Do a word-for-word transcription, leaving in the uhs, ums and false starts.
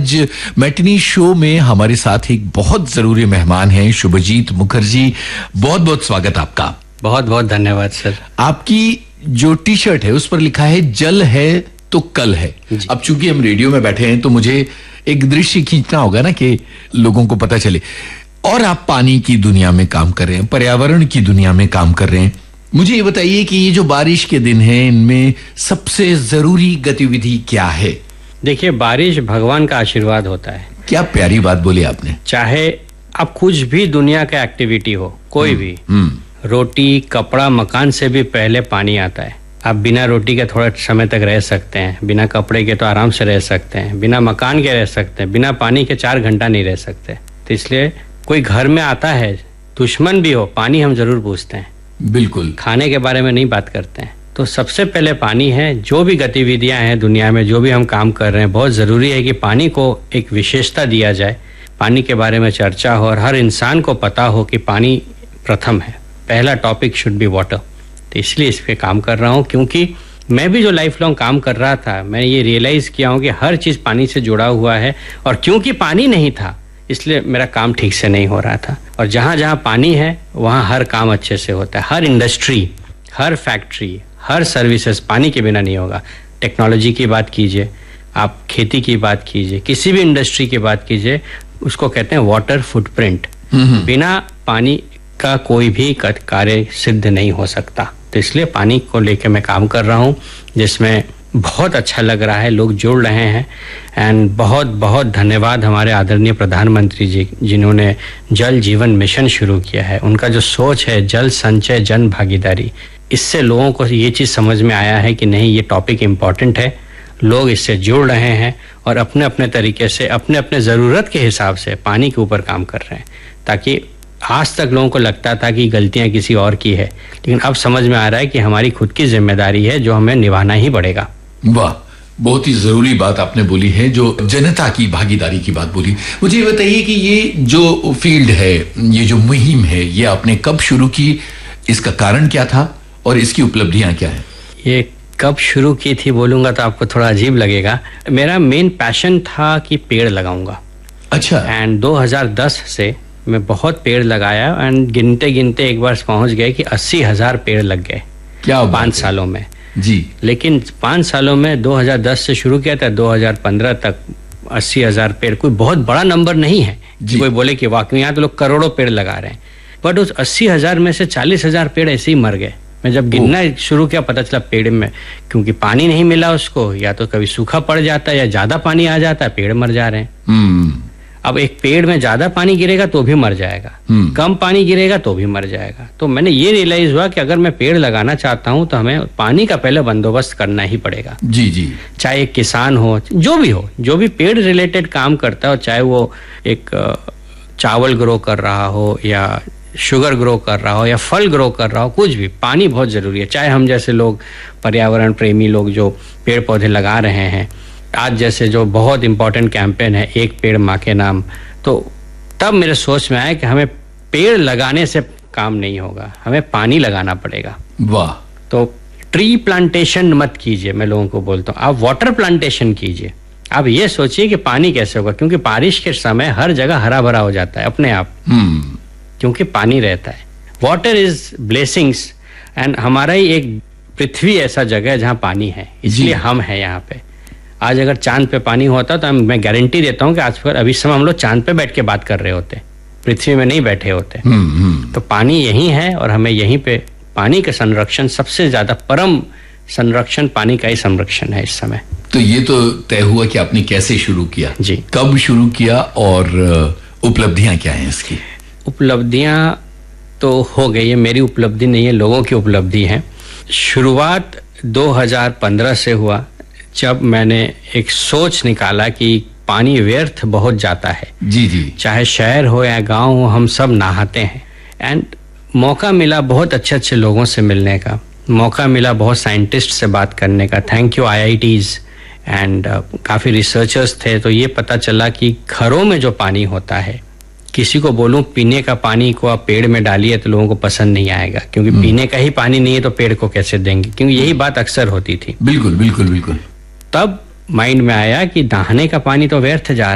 आज matinee show में हमारे साथ एक बहुत जरूरी मेहमान हैं शुभजीत मुखर्जी। बहुत बहुत स्वागत आपका। बहुत बहुत धन्यवाद सर। आपकी जो टी शर्ट है उस पर लिखा है जल है तो कल है। अब चूंकि हम रेडियो में बैठे हैं तो मुझे एक दृश्य खींचना होगा ना कि लोगों को पता चले। और आप पानी की दुनिया में काम कर रहे हैं, पर्यावरण की दुनिया में काम कर रहे हैं। मुझे ये बताइए कि ये जो बारिश के दिन हैं इनमें सबसे जरूरी गतिविधि क्या है? देखिए, बारिश भगवान का आशीर्वाद होता है। क्या प्यारी बात बोली आपने। चाहे आप कुछ भी दुनिया का एक्टिविटी हो, कोई भी, रोटी कपड़ा मकान से भी पहले पानी आता है। आप बिना रोटी के थोड़ा समय तक रह सकते हैं, बिना कपड़े के तो आराम से रह सकते हैं, बिना मकान के रह सकते हैं, बिना पानी के चार घंटा नहीं रह सकते। तो इसलिए कोई घर में आता है, दुश्मन भी हो, पानी हम जरूर पूछते हैं। बिल्कुल। खाने के बारे में नहीं बात करते हैं। तो सबसे पहले पानी है। जो भी गतिविधियां हैं दुनिया में, जो भी हम काम कर रहे हैं, बहुत जरूरी है कि पानी को एक विशेषता दिया जाए, पानी के बारे में चर्चा हो और हर इंसान को पता हो कि पानी प्रथम है। पहला टॉपिक शुड बी वाटर। तो इसलिए इस पे काम कर रहा हूँ, क्योंकि मैं भी जो लाइफ लॉन्ग काम कर रहा था, मैं ये रियलाइज किया हूँ कि हर चीज पानी से जुड़ा हुआ है। और क्योंकि पानी नहीं था इसलिए मेरा काम ठीक से नहीं हो रहा था। और जहाँ जहाँ पानी है वहाँ हर काम अच्छे से होता है। हर इंडस्ट्री, हर फैक्ट्री, हर सर्विसेज पानी के बिना नहीं होगा। टेक्नोलॉजी की बात कीजिए, आप खेती की बात कीजिए, किसी भी इंडस्ट्री की बात कीजिए, उसको कहते हैं वाटर फुटप्रिंट। बिना पानी का कोई भी कार्य सिद्ध नहीं हो सकता। तो इसलिए पानी को लेकर मैं काम कर रहा हूँ, जिसमें बहुत अच्छा लग रहा है, लोग जुड़ रहे हैं। एंड बहुत बहुत धन्यवाद हमारे आदरणीय प्रधानमंत्री जी, जिन्होंने जल जीवन मिशन शुरू किया है। उनका जो सोच है जल संचय जन भागीदारी, इससे लोगों को ये चीज़ समझ में आया है कि नहीं, ये टॉपिक इम्पॉर्टेंट है। लोग इससे जुड़ रहे हैं और अपने अपने तरीके से, अपने अपने ज़रूरत के हिसाब से पानी के ऊपर काम कर रहे हैं। ताकि आज तक लोगों को लगता था कि गलतियां किसी और की है, लेकिन अब समझ में आ रहा है कि हमारी खुद की जिम्मेदारी है जो हमें निभाना ही पड़ेगा। वाह, बहुत ही जरूरी बात आपने बोली है, जो जनता की भागीदारी की बात बोली। मुझे ये बताइए कि ये जो फील्ड है, ये जो मुहिम है, ये आपने कब शुरू की, इसका कारण क्या था और इसकी उपलब्धियां क्या है? ये कब शुरू की थी बोलूंगा तो आपको थोड़ा अजीब लगेगा। मेरा मेन पैशन था कि पेड़ लगाऊंगा। अच्छा। एंड दो हज़ार दस से मैं बहुत पेड़ लगाया एंड गिनते गिनते एक बार पहुंच गए कि अस्सी हजार पेड़ लग गए। क्या पाँच सालों में जी। लेकिन पाँच सालों में दो हज़ार दस से शुरू किया था, दो हज़ार पंद्रह तक अस्सी हजार पेड़ कोई बहुत बड़ा नंबर नहीं है। कोई बोले कि वाकई यहाँ तो लोग करोड़ों पेड़ लगा रहे हैं, बट उस अस्सी हजार में से चालीस हजार पेड़ ऐसे ही मर गए। मैं जब गिनना शुरू किया पता चला पेड़ में, क्योंकि पानी नहीं मिला उसको, या तो कभी सूखा पड़ जाता है या ज्यादा पानी आ जाता है, पेड़ मर जा रहे हैं। अब एक पेड़ में ज्यादा पानी गिरेगा तो भी मर जाएगा, कम पानी गिरेगा तो भी मर जाएगा। तो मैंने ये रियलाइज हुआ कि अगर मैं पेड़ लगाना चाहता हूं तो हमें पानी का पहले बंदोबस्त करना ही पड़ेगा। जी जी। चाहे एक किसान हो, जो भी हो, जो भी पेड़ रिलेटेड काम करता हो, चाहे वो एक चावल ग्रो कर रहा हो या शुगर ग्रो कर रहा हो या फल ग्रो कर रहा हो, कुछ भी, पानी बहुत जरूरी है। चाहे हम जैसे लोग पर्यावरण प्रेमी लोग जो पेड़ पौधे लगा रहे हैं, आज जैसे जो बहुत इंपॉर्टेंट कैंपेन है एक पेड़ माँ के नाम, तो तब मेरे सोच में आया कि हमें पेड़ लगाने से काम नहीं होगा, हमें पानी लगाना पड़ेगा। वाह। तो ट्री प्लांटेशन मत कीजिए, मैं लोगों को बोलता हूँ, आप वाटर प्लांटेशन कीजिए। आप ये सोचिए कि पानी कैसे होगा, क्योंकि बारिश के समय हर जगह हरा भरा हो जाता है अपने आप, क्योंकि पानी रहता है। वाटर इज ब्लेसिंग्स एंड हमारा ही एक पृथ्वी ऐसा जगह है जहाँ पानी है, इसलिए हम हैं यहाँ पे। आज अगर चांद पे पानी होता तो मैं गारंटी देता हूँ कि आज पर अभी समय हम लोग चांद पे बैठ के बात कर रहे होते, पृथ्वी में नहीं बैठे होते। तो पानी यही है और हमें यहीं पे पानी का संरक्षण, सबसे ज्यादा परम संरक्षण पानी का ही संरक्षण है इस समय। तो ये तो तय हुआ कि आपने कैसे शुरू किया जी, कब शुरू किया और उपलब्धियां क्या हैं इसकी? उपलब्धियां तो हो गई है, मेरी उपलब्धि नहीं है, लोगों की उपलब्धि है। शुरुआत दो हज़ार पंद्रह से हुआ, जब मैंने एक सोच निकाला कि पानी व्यर्थ बहुत जाता है। जी जी। चाहे शहर हो या गांव हो, हम सब नहाते हैं। एंड मौका मिला बहुत अच्छे अच्छे लोगों से मिलने का, मौका मिला बहुत साइंटिस्ट से बात करने का, thank you I I tees and काफ़ी रिसर्चर्स थे। तो ये पता चला कि घरों में जो पानी होता है, किसी को बोलूं पीने का पानी को आप पेड़ में डालिए तो लोगों को पसंद नहीं आएगा, क्योंकि पीने का ही पानी नहीं है तो पेड़ को कैसे देंगे, क्योंकि यही बात अक्सर होती थी। बिल्कुल बिल्कुल बिल्कुल। तब माइंड में आया कि नहाने का पानी तो व्यर्थ जा